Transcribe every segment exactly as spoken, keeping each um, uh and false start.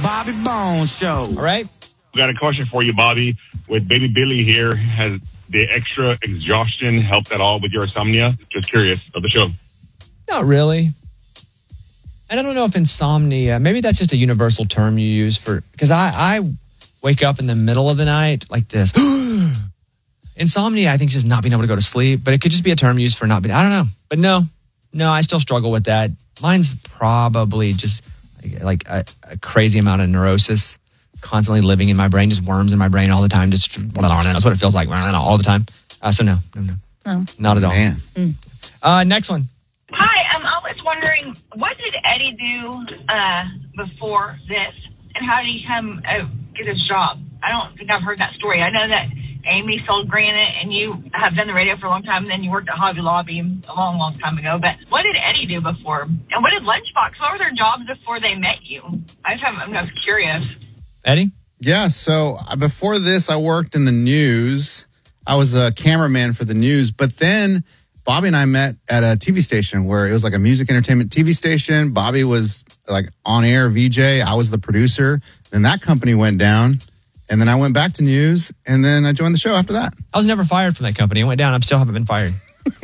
Bobby Bones Show. All right. We got a question for you, Bobby. With baby Billy here, has the extra exhaustion helped at all with your insomnia? Just curious of the show. Not really. And I don't know if insomnia, maybe that's just a universal term you use for, because I, I wake up in the middle of the night like this. Insomnia, I think, is just not being able to go to sleep, but it could just be a term used for not being, I don't know. But no, no, I still struggle with that. Mine's probably just like a, a crazy amount of neurosis, constantly living in my brain, just worms in my brain all the time. Just that's what it feels like all the time. Uh, so no, no, no, oh. not at all. Man. Mm. Uh, next one. Hi, um, I was wondering, what did Eddie do uh, before this, and how did he come uh, get his job? I don't think I've heard that story. I know that Amy sold Granite, and you have done the radio for a long time, and then you worked at Hobby Lobby a long, long time ago. But what did Eddie do before? And what did Lunchbox? What were their jobs before they met you? I just have, I'm just curious. Eddie? Yeah, so before this, I worked in the news. I was a cameraman for the news, but then Bobby and I met at a T V station where it was like a music entertainment T V station. Bobby was like on-air V J. I was the producer. Then that company went down, and then I went back to news, and then I joined the show after that. I was never fired from that company. It went down. I still haven't been fired.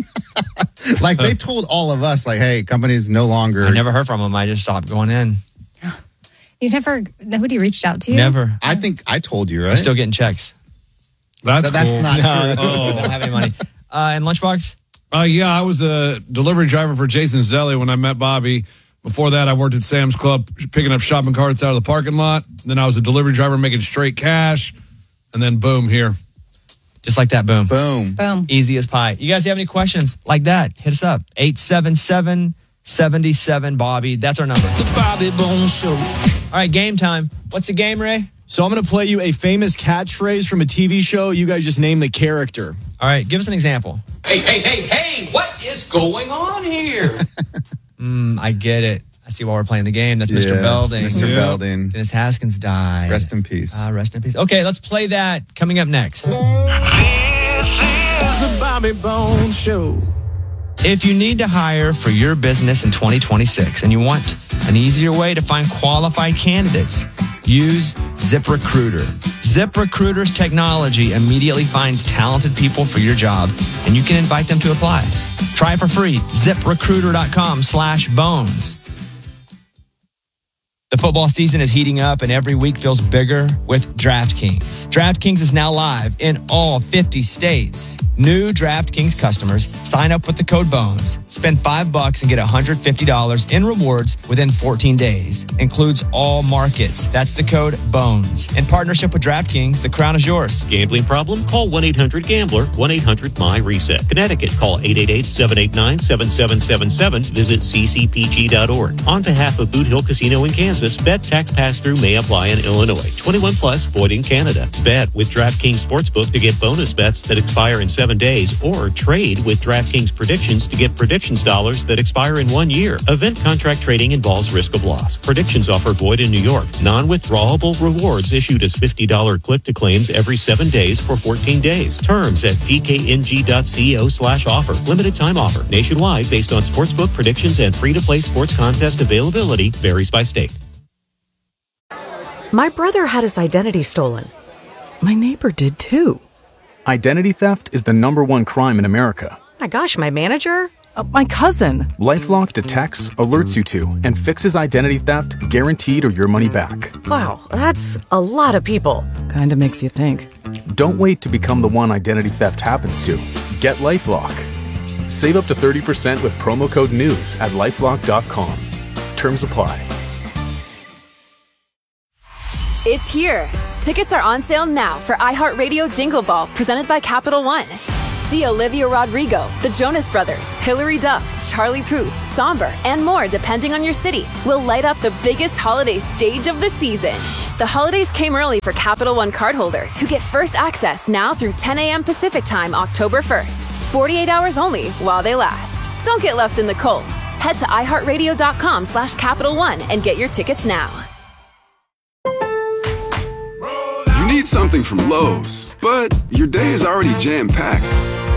Like, they told all of us, like, hey, company's no longer. I never heard from them. I just stopped going in. You never, nobody reached out to you? Never. I think I told you, right? I'm still getting checks. That's That's cool. not No, true. oh. I don't have any money. Uh, and Lunchbox? Uh, yeah, I was a delivery driver for Jason's Deli when I met Bobby. Before that, I worked at Sam's Club picking up shopping carts out of the parking lot. Then I was a delivery driver making straight cash. And then boom, here. Just like that, boom. Boom. Boom. Easy as pie. You guys have any questions like that? Hit us up. eight seven seven, seven seven, Bobby. That's our number. The Bobby Bones Show. All right, game time. What's the game, Ray? So I'm going to play you a famous catchphrase from a T V show. You guys just name the character. All right, give us an example. Hey, hey, hey, hey, what is going on here? Mm, I get it. I see why we're playing the game. That's Mister Yes, Belding. Mister Yeah. Belding. Dennis Haskins died. Rest in peace. Uh, rest in peace. Okay, let's play that. Coming up next. The Bobby Bones Show. If you need to hire for your business in twenty twenty-six and you want an easier way to find qualified candidates, use ZipRecruiter. ZipRecruiter's technology immediately finds talented people for your job, and you can invite them to apply. Try it for free. ZipRecruiter.com slash bones. The football season is heating up, and every week feels bigger with DraftKings. DraftKings is now live in all fifty states. New DraftKings customers sign up with the code BONES, spend five bucks and get one hundred fifty dollars in rewards within fourteen days. Includes all markets. That's the code BONES. In partnership with DraftKings, the crown is yours. Gambling problem? Call one eight hundred gambler, one eight hundred my reset. Connecticut, call eight eight eight, seven eight nine, seven seven seven seven. Visit c c p g dot org. On behalf of Boot Hill Casino in Kansas, bet tax pass-through may apply in Illinois. twenty-one plus, void in Canada. Bet with DraftKings Sportsbook to get bonus bets that expire in seven days, or trade with DraftKings Predictions to get predictions dollars that expire in one year. Event contract trading involves risk of loss. Predictions offer void in New York. Non-withdrawable rewards issued as fifty dollars click-to-claims every seven days for fourteen days. Terms at d k n g dot co slash offer. Limited time offer. Nationwide based on sportsbook predictions and free-to-play sports contest availability. Varies by state. My brother had his identity stolen. My neighbor did too. Identity theft is the number one crime in America. My gosh, my manager? Uh, my cousin. LifeLock detects, alerts you to, and fixes identity theft guaranteed or your money back. Wow, that's a lot of people. Kinda makes you think. Don't wait to become the one identity theft happens to. Get LifeLock. Save up to thirty percent with promo code NEWS at lifelock dot com. Terms apply. It's here. Tickets are on sale now for iHeartRadio Jingle Ball, presented by Capital One. See Olivia Rodrigo, the Jonas Brothers, Hilary Duff, Charlie Puth, Somber, and more depending on your city. Will light up the biggest holiday stage of the season. The holidays came early for Capital One cardholders who get first access now through ten a.m. Pacific Time, October first. forty-eight hours only while they last. Don't get left in the cold. Head to iHeartRadio.com slash Capital One and get your tickets now. You need something from Lowe's, but your day is already jam-packed.